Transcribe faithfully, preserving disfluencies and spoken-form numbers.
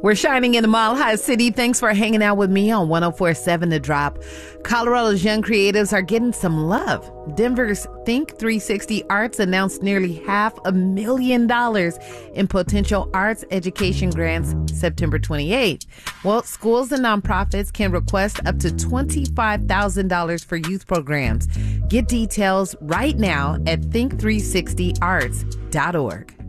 We're shining in the Mile High City. Thanks for hanging out with me on one oh four point seven The Drop. Colorado's young creatives are getting some love. Denver's Think three sixty Arts announced nearly half a million dollars in potential arts education grants September twenty-eighth. Well, schools and nonprofits can request up to twenty-five thousand dollars for youth programs. Get details right now at think three sixty arts dot org.